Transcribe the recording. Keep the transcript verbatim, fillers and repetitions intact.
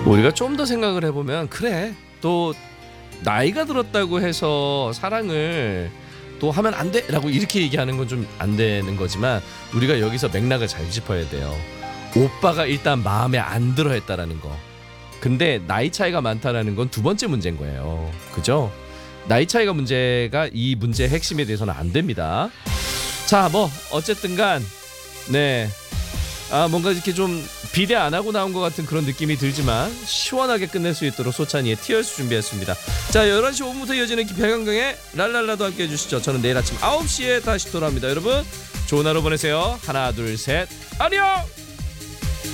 우리가 좀 더 생각을 해보면 그래 또 나이가 들었다고 해서 사랑을 또 하면 안 돼 라고 이렇게 얘기하는 건 좀 안 되는 거지만 우리가 여기서 맥락을 잘 짚어야 돼요. 오빠가 일단 마음에 안 들어 했다라는 거. 근데 나이 차이가 많다라는 건 두 번째 문제인 거예요. 그죠? 나이 차이가 문제가 이 문제의 핵심에 대해서는 안 됩니다. 자, 뭐 어쨌든 간 네. 아, 뭔가 이렇게 좀 비대 안 하고 나온 것 같은 그런 느낌이 들지만 시원하게 끝낼 수 있도록 소찬이의 티얼스 준비했습니다. 자, 열한 시 오 분부터 이어지는 김혜경의 랄랄라도 함께 해주시죠. 저는 내일 아침 아홉 시에 다시 돌아옵니다. 여러분 좋은 하루 보내세요. 하나 둘 셋 안녕.